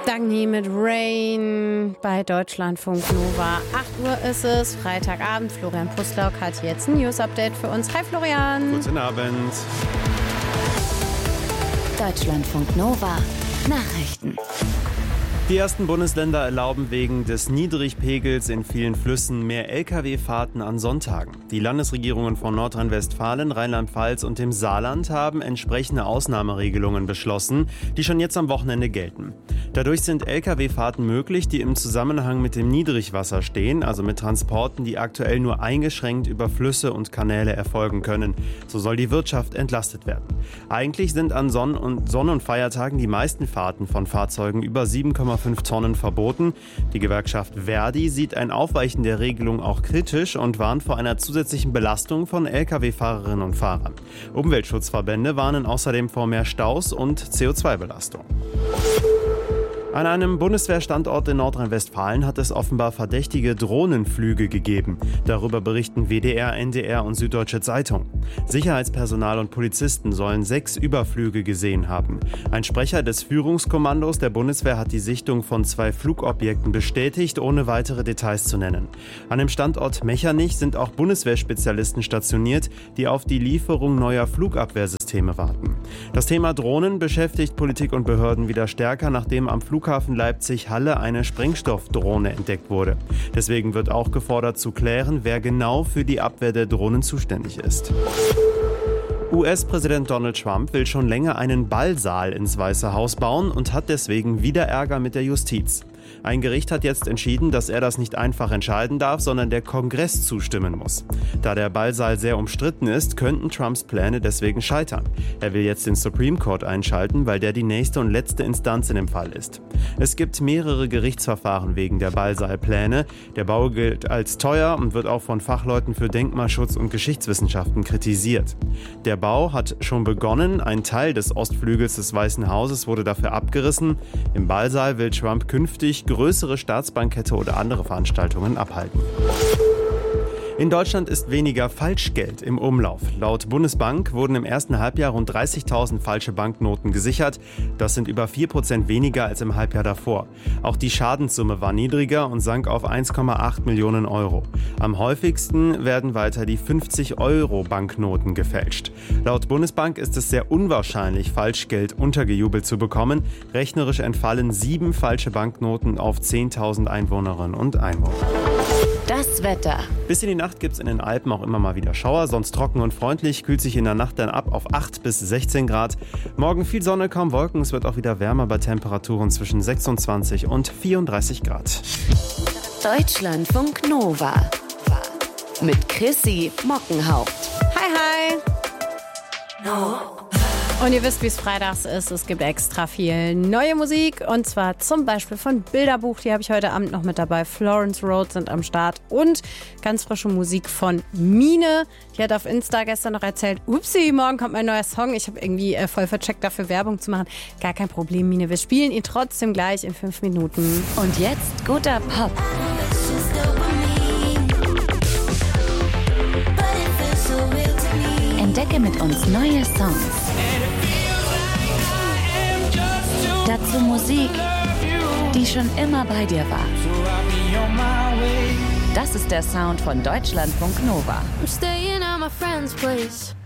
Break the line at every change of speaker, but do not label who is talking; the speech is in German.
Dagny mit Rain bei Deutschlandfunk Nova. 8 Uhr ist es, Freitagabend. Florian Pußlauk hat jetzt ein News-Update für uns. Hi Florian.
Guten Abend.
Deutschlandfunk Nova. Nachrichten.
Die ersten Bundesländer erlauben wegen des Niedrigpegels in vielen Flüssen mehr Lkw-Fahrten an Sonntagen. Die Landesregierungen von Nordrhein-Westfalen, Rheinland-Pfalz und dem Saarland haben entsprechende Ausnahmeregelungen beschlossen, die schon jetzt am Wochenende gelten. Dadurch sind Lkw-Fahrten möglich, die im Zusammenhang mit dem Niedrigwasser stehen, also mit Transporten, die aktuell nur eingeschränkt über Flüsse und Kanäle erfolgen können. So soll die Wirtschaft entlastet werden. Eigentlich sind an Sonn- und Feiertagen die meisten Fahrten von Fahrzeugen über 7,5 Tonnen verboten. Die Gewerkschaft Verdi sieht ein Aufweichen der Regelung auch kritisch und warnt vor einer zusätzlichen Belastung von Lkw-Fahrerinnen und Fahrern. Umweltschutzverbände warnen außerdem vor mehr Staus und CO2-Belastung. An einem Bundeswehrstandort in Nordrhein-Westfalen hat es offenbar verdächtige Drohnenflüge gegeben. Darüber berichten WDR, NDR und Süddeutsche Zeitung. Sicherheitspersonal und Polizisten sollen 6 Überflüge gesehen haben. Ein Sprecher des Führungskommandos der Bundeswehr hat die Sichtung von 2 Flugobjekten bestätigt, ohne weitere Details zu nennen. An dem Standort Mechernich sind auch Bundeswehrspezialisten stationiert, die auf die Lieferung neuer Flugabwehrsysteme warten. Das Thema Drohnen beschäftigt Politik und Behörden wieder stärker, nachdem am Flughafen Leipzig-Halle eine Sprengstoffdrohne entdeckt wurde. Deswegen wird auch gefordert zu klären, wer genau für die Abwehr der Drohnen zuständig ist. US-Präsident Donald Trump will schon länger einen Ballsaal ins Weiße Haus bauen und hat deswegen wieder Ärger mit der Justiz. Ein Gericht hat jetzt entschieden, dass er das nicht einfach entscheiden darf, sondern der Kongress zustimmen muss. Da der Ballsaal sehr umstritten ist, könnten Trumps Pläne deswegen scheitern. Er will jetzt den Supreme Court einschalten, weil der die nächste und letzte Instanz in dem Fall ist. Es gibt mehrere Gerichtsverfahren wegen der Ballsaalpläne. Der Bau gilt als teuer und wird auch von Fachleuten für Denkmalschutz und Geschichtswissenschaften kritisiert. Der Bau hat schon begonnen. Ein Teil des Ostflügels des Weißen Hauses wurde dafür abgerissen. Im Ballsaal will Trump künftig größere Staatsbankette oder andere Veranstaltungen abhalten. In Deutschland ist weniger Falschgeld im Umlauf. Laut Bundesbank wurden im ersten Halbjahr rund 30.000 falsche Banknoten gesichert. Das sind über 4% weniger als im Halbjahr davor. Auch die Schadenssumme war niedriger und sank auf 1,8 Millionen Euro. Am häufigsten werden weiter die 50-Euro-Banknoten gefälscht. Laut Bundesbank ist es sehr unwahrscheinlich, Falschgeld untergejubelt zu bekommen. Rechnerisch entfallen 7 falsche Banknoten auf 10.000 Einwohnerinnen und Einwohner.
Das Wetter.
Bis in die Nacht gibt es in den Alpen auch immer mal wieder Schauer, sonst trocken und freundlich, kühlt sich in der Nacht dann ab auf 8 bis 16 Grad. Morgen viel Sonne, kaum Wolken, es wird auch wieder wärmer bei Temperaturen zwischen 26 und 34 Grad.
Deutschlandfunk Nova. Mit Chrissy Mockenhaupt.
Hi, hi. Und ihr wisst, wie es freitags ist. Es gibt extra viel neue Musik. Und zwar zum Beispiel von Bilderbuch. Die habe ich heute Abend noch mit dabei. Florence Road sind am Start. Und ganz frische Musik von Mine. Die hat auf Insta gestern noch erzählt, upsi, morgen kommt mein neuer Song. Ich habe irgendwie voll vercheckt, dafür Werbung zu machen. Gar kein Problem, Mine. Wir spielen ihn trotzdem gleich in 5 Minuten.
Und jetzt guter Pop. Entdecke mit uns neue Songs. Dazu Musik, die schon immer bei dir war. Das ist der Sound von Deutschlandfunk Nova.